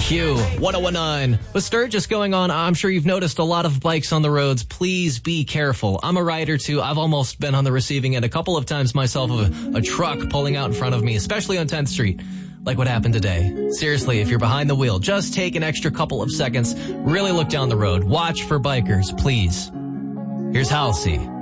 Q 1019. With Sturgis going on, I'm sure you've noticed a lot of bikes on the roads. Please be careful. I'm a rider too. I've almost been on the receiving end a couple of times myself of a truck pulling out in front of me, especially on 10th Street, like what happened today. Seriously, if you're behind the wheel, just take an extra couple of seconds. Really look down the road. Watch for bikers, please. Here's Halsey.